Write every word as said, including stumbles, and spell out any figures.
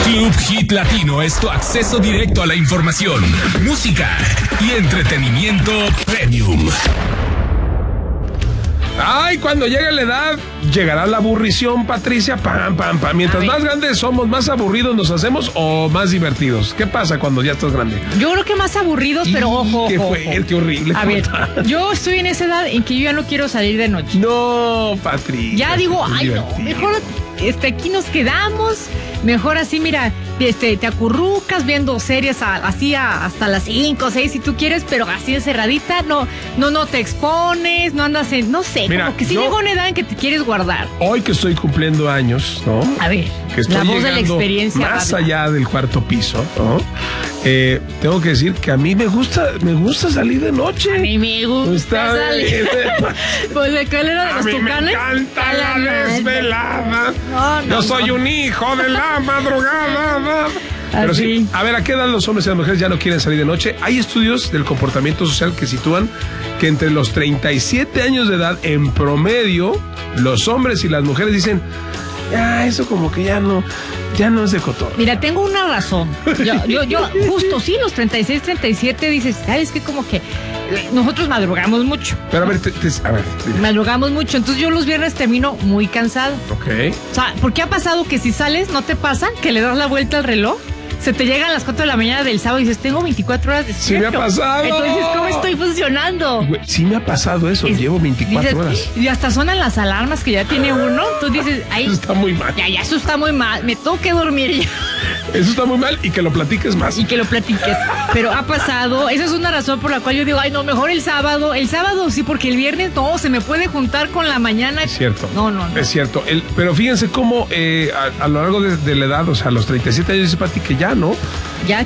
Club Hit Latino es tu acceso directo a la información, música y entretenimiento premium. Ay, cuando llegue la edad, llegará la aburrición, Patricia. Pam, pam, pam. Mientras más grandes somos, más aburridos nos hacemos o más divertidos. ¿Qué pasa cuando ya estás grande? Yo creo que más aburridos, pero ojo, Qué ojo, fue, ojo. qué horrible. A ver, yo estoy en esa edad en que yo ya no quiero salir de noche. No, Patricia. Ya digo, ay, no, divertido. mejor este, aquí nos quedamos. Mejor así, mira, este, te acurrucas viendo series a, así a, hasta las cinco o seis si tú quieres, pero así encerradita, no, no, no te expones, no andas en, no sé, Mira, como que sí yo- llega una edad en que te quieres guardar. Hoy que estoy cumpliendo años, ¿no? A ver, Que estoy la voz de la llegando experiencia. más habla. allá del cuarto piso, ¿no? Eh, tengo que decir que a mí me gusta, me gusta salir de noche. A mí me gusta Está salir. Pues de cuál era de A los mí me tucanes. encanta A la madre. desvelada. No, no, Yo soy no. un hijo de la madrugada. Pero Así. sí, a ver, ¿a qué edad los hombres y las mujeres ya no quieren salir de noche? Hay estudios del comportamiento social que sitúan que entre los treinta y siete años de edad, en promedio, los hombres y las mujeres dicen, ah, eso como que ya no, ya no es de cotorreo. Mira, tengo una razón. Yo, yo, yo, justo sí, los treinta y seis, treinta y siete dices, ¿sabes qué? Como que eh, nosotros madrugamos mucho. Pero a ver, te- te- a ver, dime. Madrugamos mucho, entonces yo los viernes termino muy cansado. Ok. O sea, ¿por qué ha pasado que si sales, no te pasa que le das la vuelta al reloj? Se te llegan las cuatro de la mañana del sábado y dices, tengo veinticuatro horas de Sí me ha pasado. Entonces, ¿cómo estoy funcionando? Güey, sí me ha pasado eso, Es- llevo veinticuatro dices, horas. Y hasta suenan las alarmas que ya tiene uno. Tú dices, ay, Eso está muy mal. ya, ya, eso está muy mal. Me tengo que dormir ya. Eso está muy mal y que lo platiques más. Y que lo platiques. Pero ha pasado, esa es una razón por la cual yo digo, ay, no, mejor el sábado. El sábado sí, porque el viernes no, se me puede juntar con la mañana. Es cierto. No, no, no. Es cierto. El- pero fíjense cómo eh, a, a lo largo de, de la edad, o sea, a los treinta y siete años dice Pati que ya, ¿no? Ya